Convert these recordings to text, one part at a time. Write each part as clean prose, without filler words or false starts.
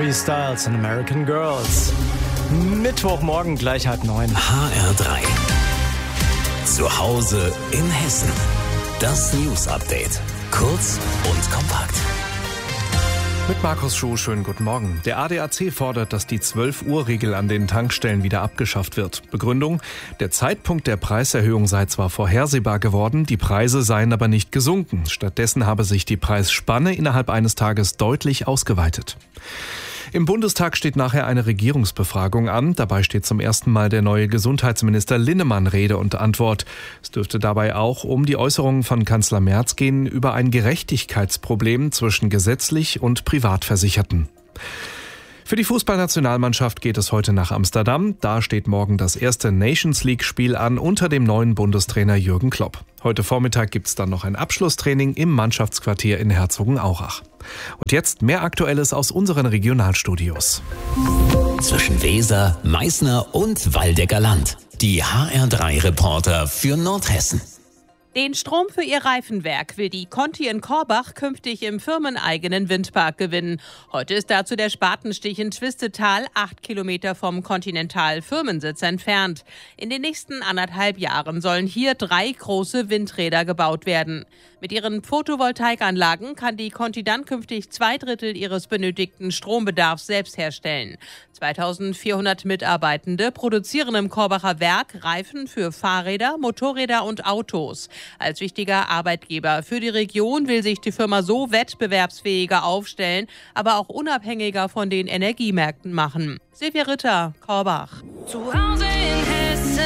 Harry Styles and American Girls. Mittwochmorgen gleich 8:30. HR3. Zu Hause in Hessen. Das News-Update. Kurz und kompakt. Mit Markus Schuh, schönen guten Morgen. Der ADAC fordert, dass die 12-Uhr-Regel an den Tankstellen wieder abgeschafft wird. Begründung: Der Zeitpunkt der Preiserhöhung sei zwar vorhersehbar geworden, die Preise seien aber nicht gesunken. Stattdessen habe sich die Preisspanne innerhalb eines Tages deutlich ausgeweitet. Im Bundestag steht nachher eine Regierungsbefragung an. Dabei steht zum ersten Mal der neue Gesundheitsminister Linnemann Rede und Antwort. Es dürfte dabei auch um die Äußerungen von Kanzler Merz gehen über ein Gerechtigkeitsproblem zwischen gesetzlich und Privatversicherten. Für die Fußballnationalmannschaft geht es heute nach Amsterdam. Da steht morgen das erste Nations-League-Spiel an unter dem neuen Bundestrainer Jürgen Klopp. Heute Vormittag gibt es dann noch ein Abschlusstraining im Mannschaftsquartier in Herzogenaurach. Und jetzt mehr Aktuelles aus unseren Regionalstudios. Zwischen Weser, Meißner und Waldecker Land. Die HR3-Reporter für Nordhessen. Den Strom für ihr Reifenwerk will die Conti in Korbach künftig im firmeneigenen Windpark gewinnen. Heute ist dazu der Spatenstich in Twistetal, 8 Kilometer vom Continental-Firmensitz entfernt. In den nächsten 1,5 Jahren sollen hier 3 große Windräder gebaut werden. Mit ihren Photovoltaikanlagen kann die Conti dann künftig 2/3 ihres benötigten Strombedarfs selbst herstellen. 2400 Mitarbeitende produzieren im Korbacher Werk Reifen für Fahrräder, Motorräder und Autos. Als wichtiger Arbeitgeber für die Region will sich die Firma so wettbewerbsfähiger aufstellen, aber auch unabhängiger von den Energiemärkten machen. Silvia Ritter, Korbach. Zu Hause in Hessen.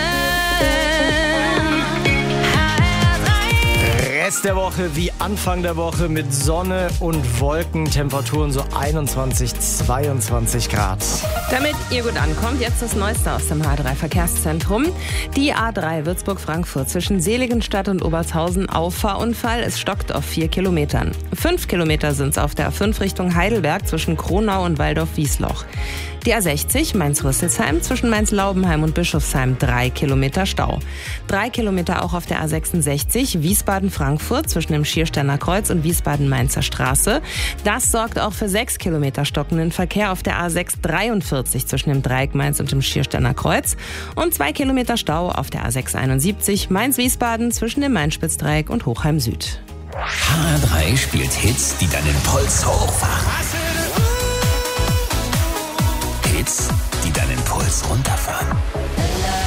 Rest der Woche wie Anfang der Woche mit Sonne und Wolken, Temperaturen so 21, 22 Grad. Damit ihr gut ankommt, jetzt das Neueste aus dem H3-Verkehrszentrum. Die A3 Würzburg-Frankfurt zwischen Seligenstadt und Obertshausen, Auffahrunfall. Es stockt auf 4 Kilometern. 5 Kilometer sind es auf der A5 Richtung Heidelberg zwischen Kronau und Waldorf-Wiesloch. Die A60 Mainz-Rüsselsheim zwischen Mainz-Laubenheim und Bischofsheim 3 Kilometer Stau. 3 Kilometer auch auf der A66 Wiesbaden-Frankfurt zwischen dem Schiersteiner Kreuz und Wiesbaden-Mainzer Straße. Das sorgt auch für 6 Kilometer stockenden Verkehr auf der A643 zwischen dem Dreieck Mainz und dem Schiersteiner Kreuz und 2 Kilometer Stau auf der A671 Mainz-Wiesbaden zwischen dem Main-Spitz-Dreieck und Hochheim Süd. HR3 spielt Hits, die deinen Puls hochfahren. Hits, die deinen Puls runterfahren.